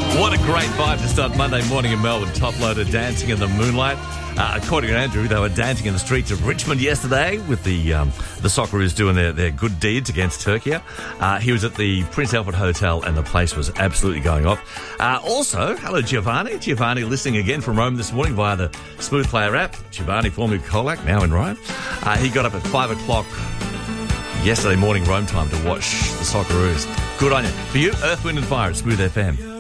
What a great vibe to start Monday morning in Melbourne. Top Loader dancing in the moonlight. According to Andrew, they were dancing in the streets of Richmond yesterday with the Socceroos doing their good deeds against Turkey. He was at the Prince Alfred Hotel and the place was absolutely going off. Also, hello Giovanni. Giovanni listening again from Rome this morning via the Smooth Player app. Giovanni, formerly of Colac, now in Rome. He got up at 5 o'clock yesterday morning Rome time to watch the Socceroos. Good on you. For you, Earth, Wind and Fire at Smooth FM.